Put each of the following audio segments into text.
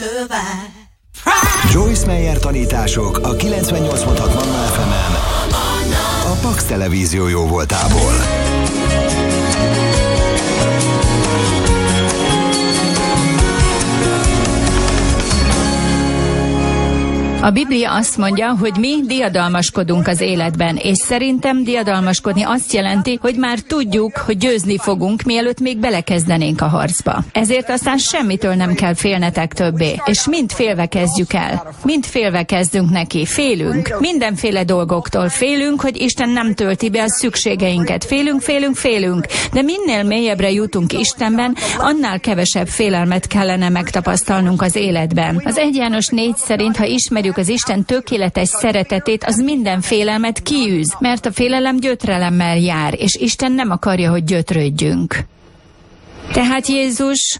Joyce Meyer tanítások a 98.6 Manna FM-en a Pax Televízió jóvoltából. A Biblia azt mondja, hogy mi diadalmaskodunk az életben, és szerintem diadalmaskodni azt jelenti, hogy már tudjuk, hogy győzni fogunk, mielőtt még belekezdenénk a harcba. Ezért aztán semmitől nem kell félnetek többé, és mind félve kezdjük el. Mind félve kezdünk neki, félünk. Mindenféle dolgoktól félünk, hogy Isten nem tölti be a szükségeinket. Félünk, de minél mélyebbre jutunk Istenben, annál kevesebb félelmet kellene megtapasztalnunk az életben. Az 1 János 4 szerint, ha ismerjük az Isten tökéletes szeretetét, az minden félelmet kiűz, mert a félelem gyötrelemmel jár, és Isten nem akarja, hogy gyötrődjünk. Tehát Jézus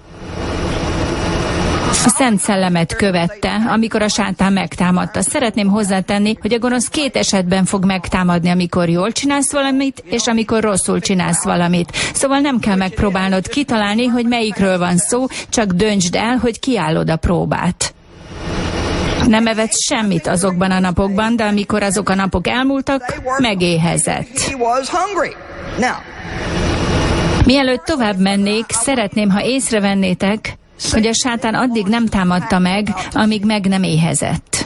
a Szent Szellemet követte, amikor a sátán megtámadta. Szeretném hozzátenni, hogy a gonosz 2 esetben fog megtámadni, amikor jól csinálsz valamit, és amikor rosszul csinálsz valamit. Szóval nem kell megpróbálnod kitalálni, hogy melyikről van szó, csak döntsd el, hogy kiállod a próbát. Nem evett semmit azokban a napokban, de amikor azok a napok elmúltak, megéhezett. Mielőtt tovább mennék, szeretném, ha észrevennétek, hogy a sátán addig nem támadta meg, amíg meg nem éhezett.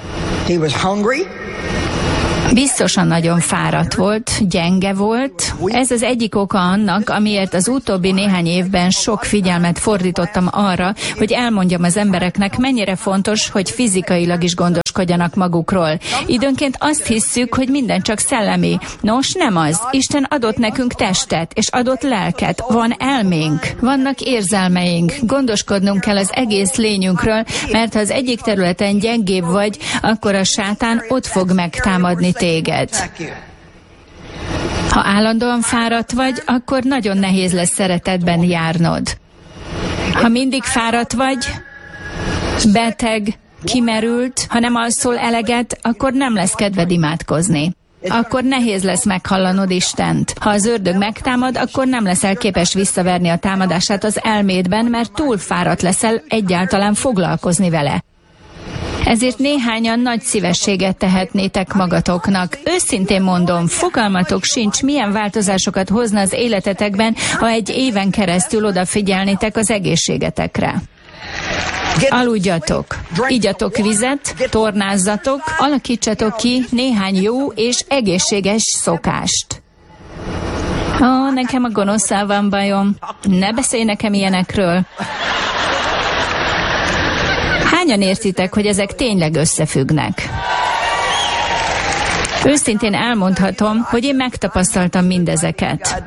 Biztosan nagyon fáradt volt, gyenge volt. Ez az egyik oka annak, amiért az utóbbi néhány évben sok figyelmet fordítottam arra, hogy elmondjam az embereknek, mennyire fontos, hogy fizikailag is gondoskodjanak magukról. Időnként azt hisszük, hogy minden csak szellemi. Nos, nem az. Isten adott nekünk testet, és adott lelket. Van elménk, vannak érzelmeink. Gondoskodnunk kell az egész lényünkről, mert ha az egyik területen gyengébb vagy, akkor a sátán ott fog megtámadni téged. Ha állandóan fáradt vagy, akkor nagyon nehéz lesz szeretetben járnod. Ha mindig fáradt vagy, beteg, kimerült, ha nem alszol eleget, akkor nem lesz kedved imádkozni. Akkor nehéz lesz meghallanod Istent. Ha az ördög megtámad, akkor nem leszel képes visszaverni a támadását az elmédben, mert túl fáradt leszel egyáltalán foglalkozni vele. Ezért néhányan nagy szívességet tehetnétek magatoknak. Őszintén mondom, fogalmatok sincs, milyen változásokat hozna az életetekben, ha 1 éven keresztül odafigyelnétek az egészségetekre. Aludjatok, igyatok vizet, tornázzatok, alakítsatok ki néhány jó és egészséges szokást. Nekem a gonoszszal van bajom. Ne beszélj nekem ilyenekről. Hányan értitek, hogy ezek tényleg összefüggnek? Őszintén elmondhatom, hogy én megtapasztaltam mindezeket.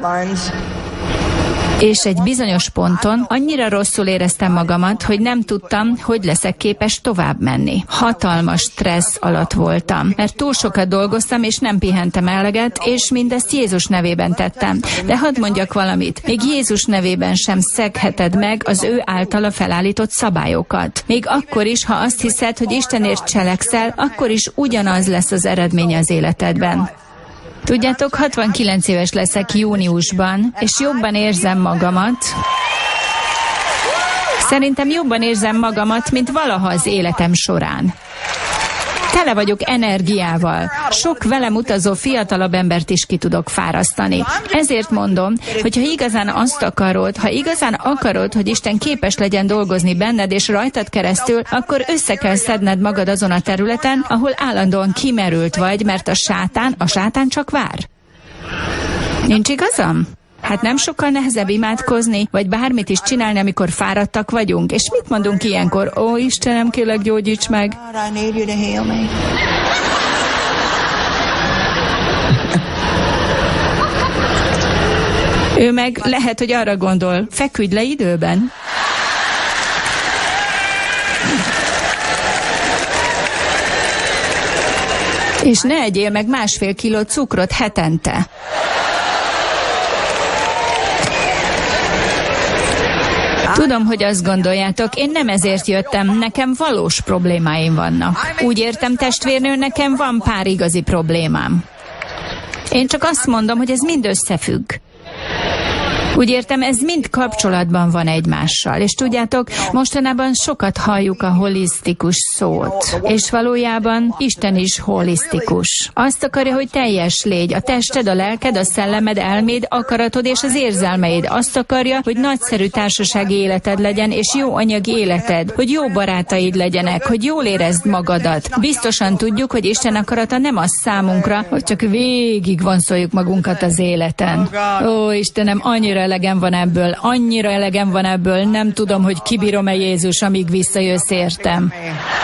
És egy bizonyos ponton annyira rosszul éreztem magamat, hogy nem tudtam, hogy leszek képes tovább menni. Hatalmas stressz alatt voltam, mert túl sokat dolgoztam, és nem pihentem eleget, és mindezt Jézus nevében tettem. De hadd mondjak valamit, még Jézus nevében sem szegheted meg az ő általa felállított szabályokat. Még akkor is, ha azt hiszed, hogy Istenért cselekszel, akkor is ugyanaz lesz az eredménye az életedben. Tudjátok, 69 éves leszek júniusban, és jobban érzem magamat. Szerintem jobban érzem magamat, mint valaha az életem során. Tele vagyok energiával. Sok velem utazó fiatalabb embert is ki tudok fárasztani. Ezért mondom, hogy ha igazán azt akarod, hogy Isten képes legyen dolgozni benned és rajtad keresztül, akkor össze kell szedned magad azon a területen, ahol állandóan kimerült vagy, mert a sátán csak vár. Nincs igazam? Hát nem sokkal nehezebb imádkozni, vagy bármit is csinálni, amikor fáradtak vagyunk. És mit mondunk ilyenkor? Ó, Istenem, kérlek, gyógyíts meg! Ő meg lehet, hogy arra gondol, feküdj le időben. És ne egyél meg 1,5 kiló cukrot hetente. Tudom, hogy azt gondoljátok, én nem ezért jöttem, nekem valós problémáim vannak. Úgy értem, testvérnő, nekem van pár igazi problémám. Én csak azt mondom, hogy ez mind összefügg. Úgy értem, ez mind kapcsolatban van egymással, és tudjátok, mostanában sokat halljuk a holisztikus szót, és valójában Isten is holisztikus. Azt akarja, hogy teljes légy, a tested, a lelked, a szellemed, elméd, akaratod és az érzelmeid. Azt akarja, hogy nagyszerű társasági életed legyen, és jó anyagi életed, hogy jó barátaid legyenek, hogy jól érezd magadat. Biztosan tudjuk, hogy Isten akarata nem az számunkra, hogy csak végig vonszoljuk magunkat az életen. Ó, Istenem, annyira elegem van ebből, nem tudom, hogy kibírom-e Jézus, amíg visszajössz értem.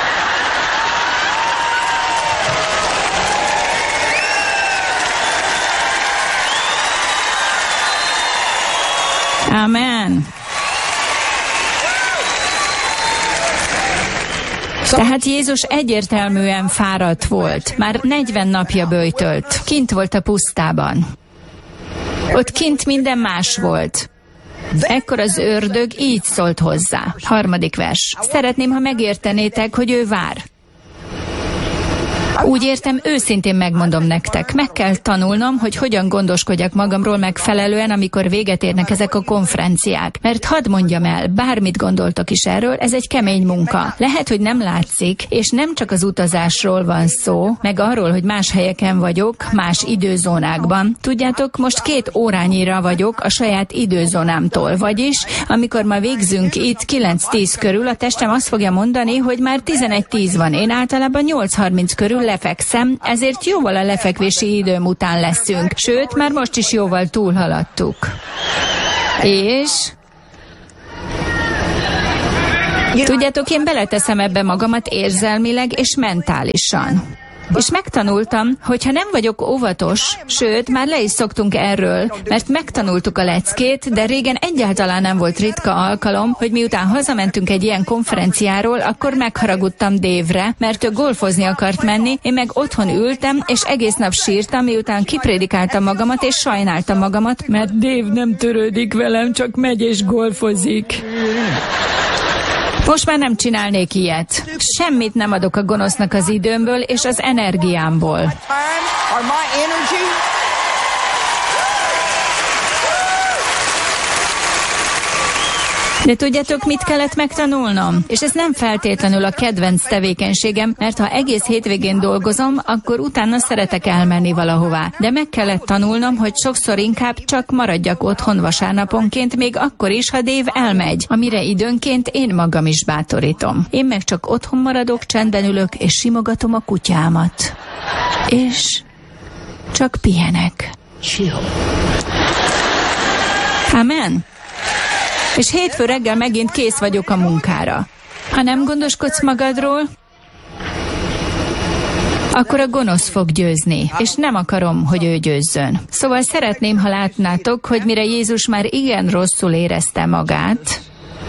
Amen. Tehát Jézus egyértelműen fáradt volt. Már 40 napja böjtölt. Kint volt a pusztában. Ott kint minden más volt. Ekkor az ördög így szólt hozzá. 3. vers. Szeretném, ha megértenétek, hogy ő vár. Úgy értem, őszintén megmondom nektek, meg kell tanulnom, hogy hogyan gondoskodjak magamról megfelelően, amikor véget érnek ezek a konferenciák. Mert hadd mondjam el, bármit gondoltok is erről, ez egy kemény munka. Lehet, hogy nem látszik, és nem csak az utazásról van szó, meg arról, hogy más helyeken vagyok, más időzónákban. Tudjátok, most 2 órányira vagyok a saját időzónámtól, vagyis, amikor ma végzünk itt 9-10 körül, a testem azt fogja mondani, hogy már 11-10 van. Én általában 8-30 körül lefekszem, ezért jóval a lefekvési időm után leszünk. Sőt, már most is jóval túlhaladtuk. És... tudjátok, én beleteszem ebbe magamat érzelmileg és mentálisan. És megtanultam, hogy ha nem vagyok óvatos, sőt, már le is szoktunk erről, mert megtanultuk a leckét, de régen egyáltalán nem volt ritka alkalom, hogy miután hazamentünk egy ilyen konferenciáról, akkor megharagudtam Dave-re, mert ő golfozni akart menni, én meg otthon ültem, és egész nap sírtam, miután kiprédikáltam magamat, és sajnáltam magamat, mert Dave nem törődik velem, csak megy és golfozik. Most már nem csinálnék ilyet. Semmit nem adok a gonosznak az időmből és az energiámból. De tudjátok, mit kellett megtanulnom? És ez nem feltétlenül a kedvenc tevékenységem, mert ha egész hétvégén dolgozom, akkor utána szeretek elmenni valahová. De meg kellett tanulnom, hogy sokszor inkább csak maradjak otthon vasárnaponként, még akkor is, ha Dave elmegy, amire időnként én magam is bátorítom. Én meg csak otthon maradok, csendben ülök, és simogatom a kutyámat. És csak pihenek. Amen. És hétfő reggel megint kész vagyok a munkára. Ha nem gondoskodsz magadról, akkor a gonosz fog győzni, és nem akarom, hogy ő győzzön. Szóval szeretném, ha látnátok, hogy mire Jézus már igen rosszul érezte magát,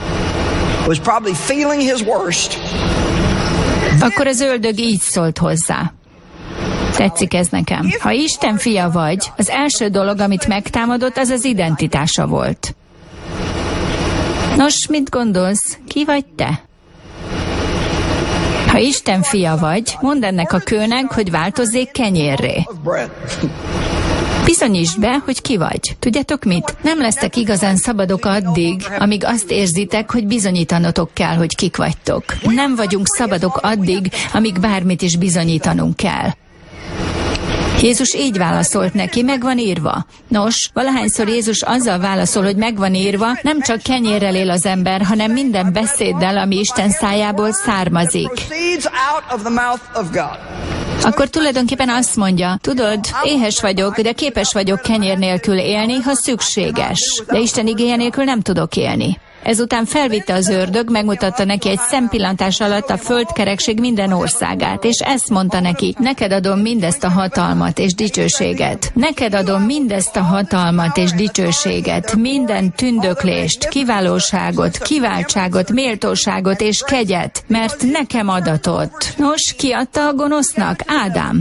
akkor az ördög így szólt hozzá. Tetszik ez nekem. Ha Isten fia vagy, az első dolog, amit megtámadott, az az identitása volt. Nos, mit gondolsz? Ki vagy te? Ha Isten fia vagy, mondd ennek a kőnek, hogy változzék kenyérré. Bizonyítsd be, hogy ki vagy. Tudjátok mit? Nem lesztek igazán szabadok addig, amíg azt érzitek, hogy bizonyítanotok kell, hogy kik vagytok. Nem vagyunk szabadok addig, amíg bármit is bizonyítanunk kell. Jézus így válaszolt neki, meg van írva. Nos, valahányszor Jézus azzal válaszol, hogy meg van írva, nem csak kenyérrel él az ember, hanem minden beszéddel, ami Isten szájából származik. Akkor tulajdonképpen azt mondja, tudod, éhes vagyok, de képes vagyok kenyér nélkül élni, ha szükséges. De Isten igéje nélkül nem tudok élni. Ezután felvitte az ördög, megmutatta neki egy szempillantás alatt a földkerekség minden országát, és ezt mondta neki, neked adom mindezt a hatalmat és dicsőséget. Neked adom mindezt a hatalmat és dicsőséget, minden tündöklést, kiválóságot, kiváltságot, méltóságot és kegyet, mert nekem adatott. Nos, ki adta a gonosznak? Ádám.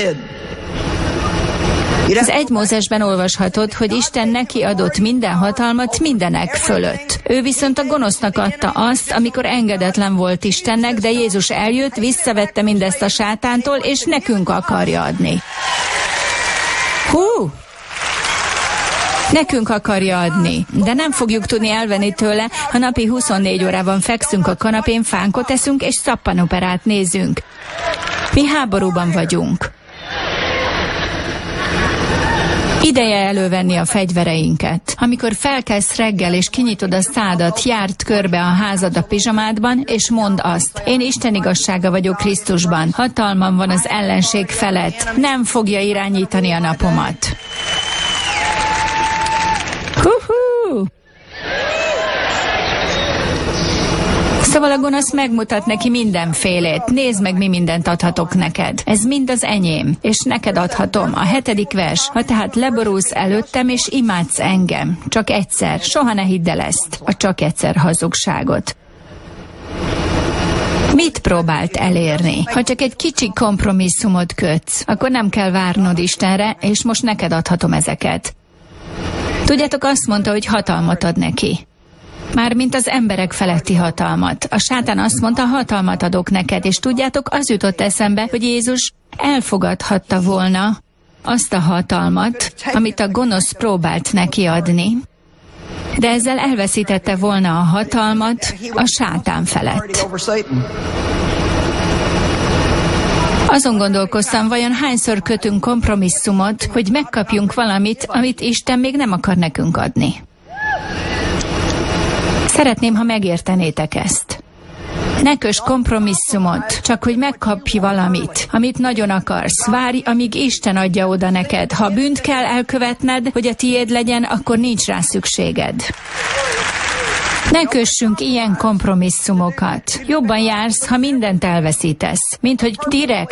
Az 1 Mózesben olvashatod, hogy Isten neki adott minden hatalmat mindenek fölött. Ő viszont a gonosznak adta azt, amikor engedetlen volt Istennek, de Jézus eljött, visszavette mindezt a sátántól, és nekünk akarja adni. Hú! Nekünk akarja adni, de nem fogjuk tudni elvenni tőle, ha napi 24 órában fekszünk a kanapén, fánkot eszünk és szappanoperát nézünk. Mi háborúban vagyunk. Ideje elővenni a fegyvereinket. Amikor felkelsz reggel és kinyitod a szádat, járd körbe a házad a pizsamádban, és mondd azt: én Isten igazsága vagyok Krisztusban, hatalmam van az ellenség felett, nem fogja irányítani a napomat. Hú-hú! Szóval a gonosz megmutat neki mindenfélét. Nézd meg, mi mindent adhatok neked. Ez mind az enyém, és neked adhatom. A 7. vers. Ha tehát leborulsz előttem, és imádsz engem. Csak egyszer. Soha ne hidd el ezt. A csak egyszer hazugságot. Mit próbált elérni? Ha csak egy kicsi kompromisszumot kötsz, akkor nem kell várnod Istenre, és most neked adhatom ezeket. Tudjátok, azt mondta, hogy hatalmat ad neki. Mármint az emberek feletti hatalmat. A sátán azt mondta, hatalmat adok neked, és tudjátok, az jutott eszembe, hogy Jézus elfogadhatta volna azt a hatalmat, amit a gonosz próbált neki adni, de ezzel elveszítette volna a hatalmat a sátán felett. Azon gondolkoztam, vajon hányszor kötünk kompromisszumot, hogy megkapjunk valamit, amit Isten még nem akar nekünk adni. Szeretném, ha megértenétek ezt. Ne köss kompromisszumot, csak hogy megkapj valamit, amit nagyon akarsz. Várj, amíg Isten adja oda neked. Ha bűnt kell elkövetned, hogy a tiéd legyen, akkor nincs rá szükséged. Ne kössünk ilyen kompromisszumokat. Jobban jársz, ha mindent elveszítesz, mint hogy direkt